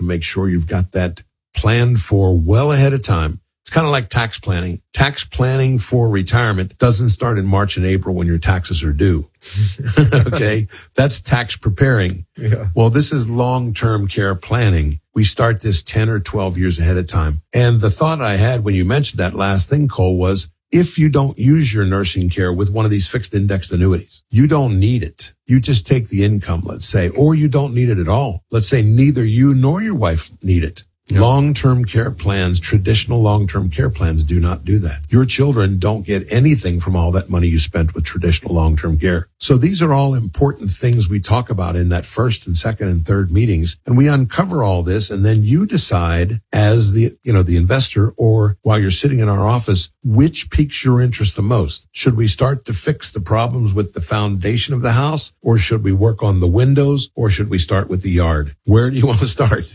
and make sure you've got that planned for well ahead of time. It's kind of like tax planning. Tax planning for retirement doesn't start in March and April when your taxes are due. Okay. That's tax preparing. Yeah. Well, this is long-term care planning. We start this 10 or 12 years ahead of time. And the thought I had when you mentioned that last thing, Cole, was if you don't use your nursing care with one of these fixed indexed annuities, you don't need it. You just take the income, let's say, or you don't need it at all. Let's say neither you nor your wife need it. Yep. Long-term care plans, traditional long-term care plans do not do that. Your children don't get anything from all that money you spent with traditional long-term care. So these are all important things we talk about in that first and second and third meetings. And we uncover all this. And then you decide as the investor, or while you're sitting in our office, which piques your interest the most. Should we start to fix the problems with the foundation of the house, or should we work on the windows, or should we start with the yard? Where do you want to start?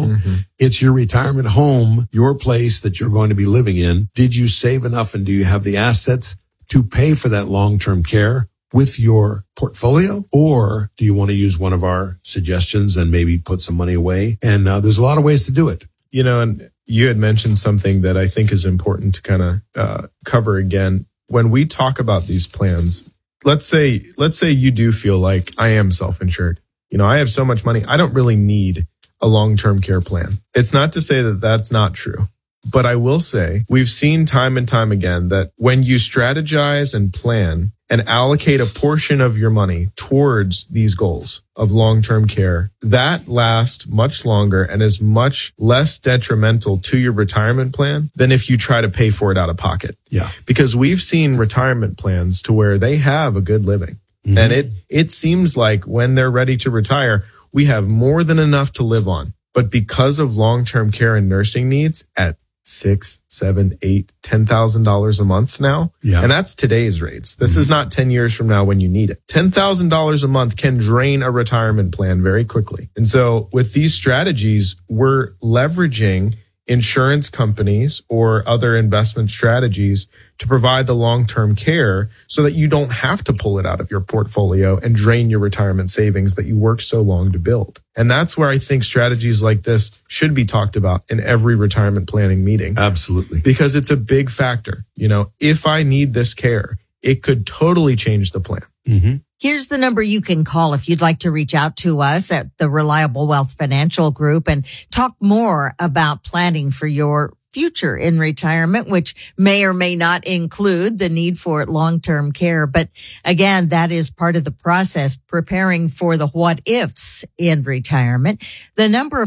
It's your retirement home, your place that you're going to be living in. Did you save enough, and do you have the assets to pay for that long-term care with your portfolio? Or do you want to use one of our suggestions and maybe put some money away? And there's a lot of ways to do it. And you had mentioned something that I think is important to kind of cover again. When we talk about these plans, let's say you do feel like I am self-insured. I have so much money. I don't really need a long-term care plan. It's not to say that that's not true, but I will say we've seen time and time again that when you strategize and plan and allocate a portion of your money towards these goals of long-term care, that lasts much longer and is much less detrimental to your retirement plan than if you try to pay for it out of pocket. Yeah. Because we've seen retirement plans to where they have a good living. Mm-hmm. And it seems like when they're ready to retire, we have more than enough to live on. But because of long-term care and nursing needs at $6,000, $7,000, $8,000, $10,000 a month now. Yeah. And that's today's rates. This is not 10 years from now when you need it. $10,000 a month can drain a retirement plan very quickly. And so with these strategies, we're leveraging insurance companies or other investment strategies to provide the long-term care so that you don't have to pull it out of your portfolio and drain your retirement savings that you worked so long to build. And that's where I think strategies like this should be talked about in every retirement planning meeting. Absolutely. Because it's a big factor. If I need this care, it could totally change the plan. Mm-hmm. Here's the number you can call if you'd like to reach out to us at the Reliable Wealth Financial Group and talk more about planning for your future in retirement, which may or may not include the need for long-term care. But again, that is part of the process, preparing for the what ifs in retirement. The number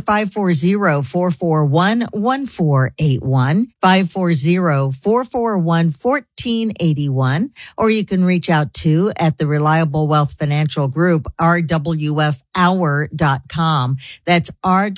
540-441-1481, 540-441-1481, or you can reach out to at the Reliable Wealth Financial Group, rwfhour.com. That's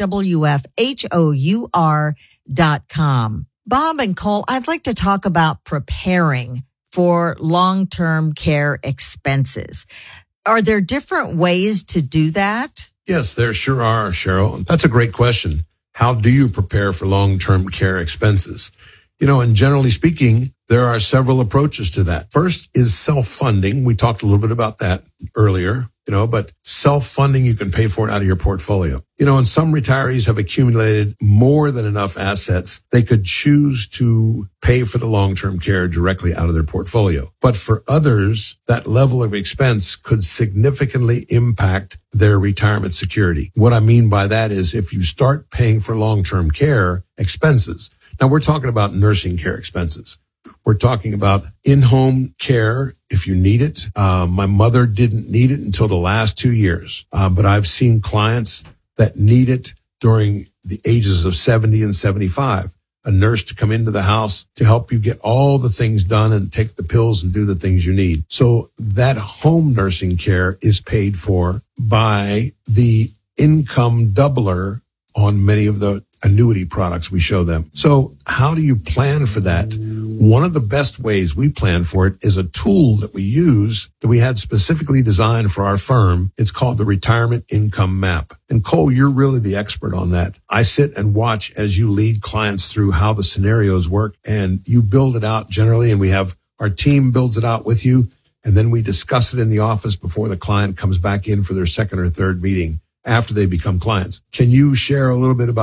rwfhour.com. Bob and Cole, I'd like to talk about preparing for long-term care expenses. Are there different ways to do that? Yes, there sure are, Cheryl. That's a great question. How do you prepare for long-term care expenses? And generally speaking, there are several approaches to that. First is self-funding. We talked a little bit about that earlier, but self-funding, you can pay for it out of your portfolio. And some retirees have accumulated more than enough assets. They could choose to pay for the long-term care directly out of their portfolio. But for others, that level of expense could significantly impact their retirement security. What I mean by that is if you start paying for long-term care expenses, now we're talking about nursing care expenses. We're talking about in-home care if you need it. My mother didn't need it until the last 2 years, but I've seen clients that need it during the ages of 70 and 75. A nurse to come into the house to help you get all the things done and take the pills and do the things you need. So that home nursing care is paid for by the income doubler on many of the annuity products we show them. So how do you plan for that? One of the best ways we plan for it is a tool that we use that we had specifically designed for our firm. It's called the Retirement Income Map. And Cole, you're really the expert on that. I sit and watch as you lead clients through how the scenarios work, and you build it out generally, and we have our team builds it out with you, and then we discuss it in the office before the client comes back in for their second or third meeting after they become clients. Can you share a little bit about